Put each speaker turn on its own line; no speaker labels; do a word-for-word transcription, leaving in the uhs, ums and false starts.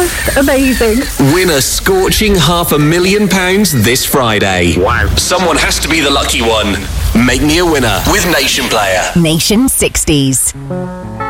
just amazing.
Win a scorching half a million pounds this Friday.
Wow.
Someone has to be the lucky one. Make me a winner with Nation Player.
Nation sixties.